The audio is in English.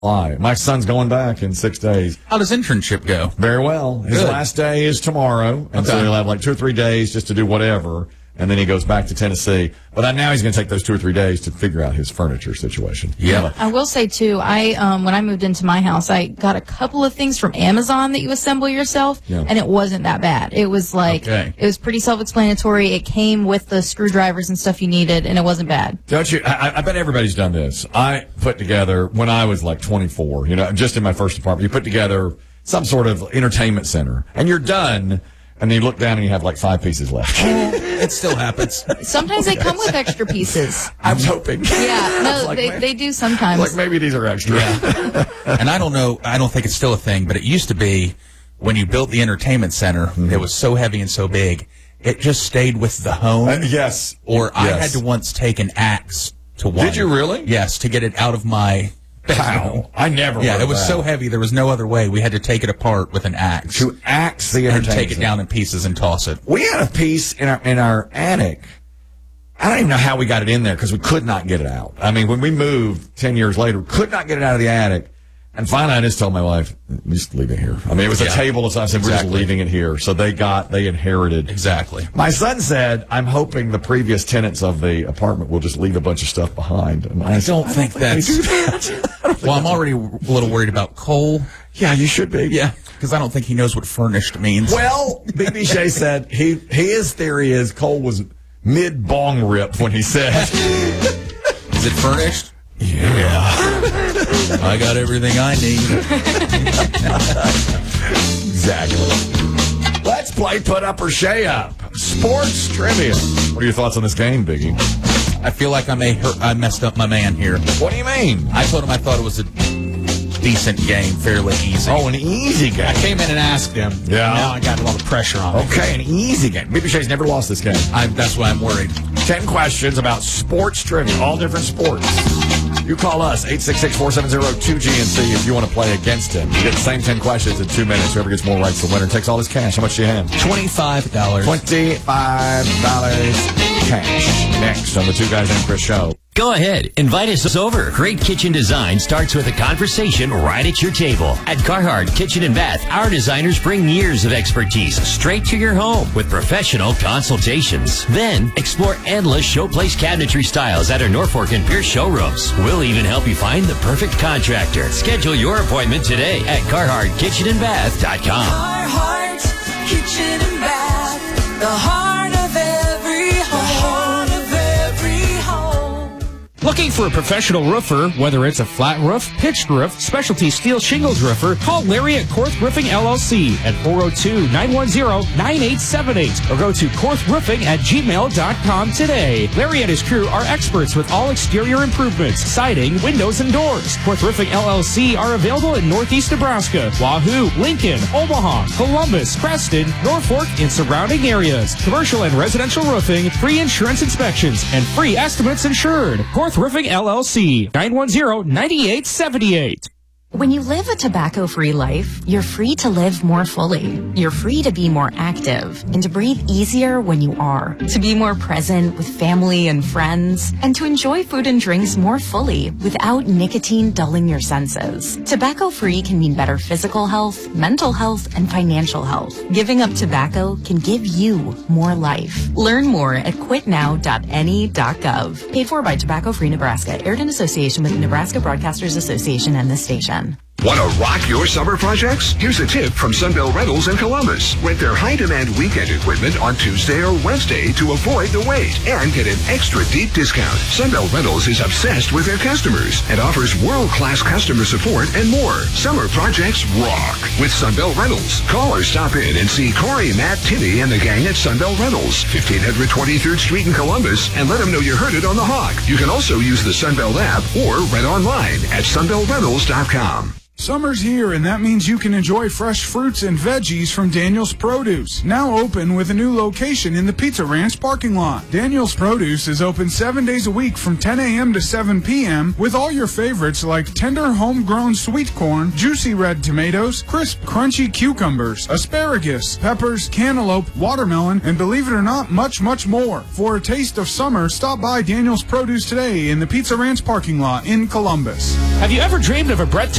Why? My son's going back in 6 days. How does internship go? Very well. His last day is tomorrow, and so he'll have like 2 or 3 days just to do whatever, and then he goes back to Tennessee. But now he's going to take those 2 or 3 days to figure out his furniture situation. Yeah. I will say, too, when I moved into my house, I got a couple of things from Amazon that you assemble yourself, and it wasn't that bad. It was it was pretty self-explanatory. It came with the screwdrivers and stuff you needed, and it wasn't bad. Don't you? I bet everybody's done this. I put together, when I was like 24, just in my first apartment, you put together some sort of entertainment center, and you're done. And then you look down and you have like 5 pieces left. It still happens. Sometimes they come with extra pieces. I was hoping. Yeah, no, they do sometimes. Like maybe these are extra. Yeah. And I don't know, I don't think it's still a thing, but it used to be when you built the entertainment center, it was so heavy and so big, it just stayed with the home. Yes. Or I had to once take an axe to one. Did you really? Yes, to get it out of my... Wow. I never. Yeah, it was so heavy. There was no other way. We had to take it apart with an axe. To axe the entertainment and take it down in pieces and toss it. We had a piece in our attic. I don't even know how we got it in there because we could not get it out. I mean, when we moved 10 years later, we could not get it out of the attic. And finally, I just told my wife, just leave it here. I mean, it was a table, so I said, we're just leaving it here. So they inherited. Exactly. My son said, I'm hoping the previous tenants of the apartment will just leave a bunch of stuff behind. And I don't think that's... do that. Well, I'm already a little worried about Cole. Yeah, you should be. Yeah, because I don't think he knows what furnished means. Well, BB Shea said his theory is Cole was mid-bong rip when he said... Is it furnished? Yeah. I got everything I need. Exactly. Let's play Put Up or Shea Up. Sports trivia. What are your thoughts on this game, Biggie? I feel like I messed up my man here. What do you mean? I told him I thought it was a decent game, fairly easy. Oh, an easy game. I came in and asked him. Yeah. Now I got a lot of pressure on him. Okay, an easy game. BB Shea's never lost this game. That's why I'm worried. 10 questions about sports trivia, all different sports. You call us, 866-470-2GNC, if you want to play against him. You get the same 10 questions in 2 minutes. Whoever gets more rights, the winner takes all his cash. How much do you have? $25. $25 cash. Next on the Two Guys Named Chris show. Go ahead. Invite us over. Great kitchen design starts with a conversation right at your table. At Carhartt Kitchen and Bath, our designers bring years of expertise straight to your home with professional consultations. Then, explore endless showplace cabinetry styles at our Norfolk and Pierce showrooms. We'll even help you find the perfect contractor. Schedule your appointment today at CarharttKitchenandBath.com. Carhartt Kitchen and Bath, the heart of every home. Looking for a professional roofer, whether it's a flat roof, pitched roof, specialty steel shingles roofer, call Larry at Korth Roofing LLC at 402-910-9878 or go to korthroofing@gmail.com today. Larry and his crew are experts with all exterior improvements, siding, windows, and doors. Korth Roofing LLC are available in Northeast Nebraska, Wahoo, Lincoln, Omaha, Columbus, Preston, Norfolk, and surrounding areas. Commercial and residential roofing, free insurance inspections, and free estimates insured. Korth Roofing LLC, 910-9878. When you live a tobacco-free life, you're free to live more fully. You're free to be more active and to breathe easier when you are. To be more present with family and friends and to enjoy food and drinks more fully without nicotine dulling your senses. Tobacco-free can mean better physical health, mental health, and financial health. Giving up tobacco can give you more life. Learn more at quitnow.ne.gov. Paid for by Tobacco Free Nebraska. Aired in association with the Nebraska Broadcasters Association and this station. Want to rock your summer projects? Here's a tip from Sunbelt Rentals in Columbus. Rent their high-demand weekend equipment on Tuesday or Wednesday to avoid the wait and get an extra deep discount. Sunbelt Rentals is obsessed with their customers and offers world-class customer support and more. Summer projects rock with Sunbelt Rentals. Call or stop in and see Corey, Matt, Timmy, and the gang at Sunbelt Rentals, 1500 23rd Street in Columbus, and let them know you heard it on The Hawk. You can also use the Sunbelt app or rent online at sunbeltrentals.com. Summer's here, and that means you can enjoy fresh fruits and veggies from Daniel's Produce. Now open with a new location in the Pizza Ranch parking lot. Daniel's Produce is open 7 days a week from 10 a.m. to 7 p.m. with all your favorites like tender homegrown sweet corn, juicy red tomatoes, crisp crunchy cucumbers, asparagus, peppers, cantaloupe, watermelon, and believe it or not, much, much more. For a taste of summer, stop by Daniel's Produce today in the Pizza Ranch parking lot in Columbus. Have you ever dreamed of a breathtaking